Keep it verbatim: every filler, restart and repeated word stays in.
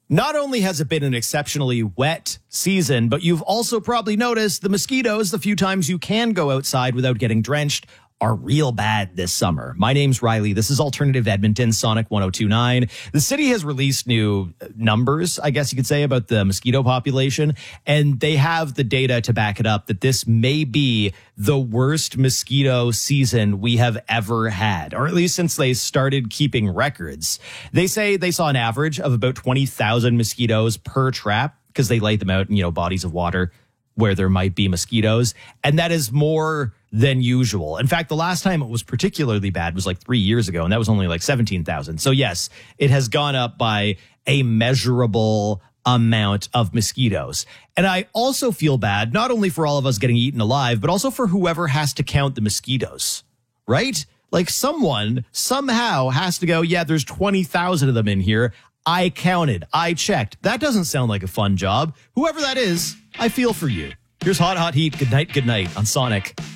Not only has it been an exceptionally wet season, but you've also probably noticed the mosquitoes, the few times you can go outside without getting drenched, are real bad this summer. My name's Riley. This is Alternative Edmonton, Sonic one oh two point nine. The city has released new numbers, I guess you could say, about the mosquito population, and they have the data to back it up that this may be the worst mosquito season we have ever had, or at least since they started keeping records. They say they saw an average of about twenty thousand mosquitoes per trap because they laid them out in, you know, bodies of water where there might be mosquitoes, and that is more than usual. In fact, the last time it was particularly bad was like three years ago, and that was only like seventeen thousand. So yes, it has gone up by a measurable amount of mosquitoes. And I also feel bad, not only for all of us getting eaten alive, but also for whoever has to count the mosquitoes, right? Like someone somehow has to go, yeah, there's twenty thousand of them in here. I counted. I checked. That doesn't sound like a fun job. Whoever that is, I feel for you. Here's Hot Hot Heat. Good night, good night on Sonic.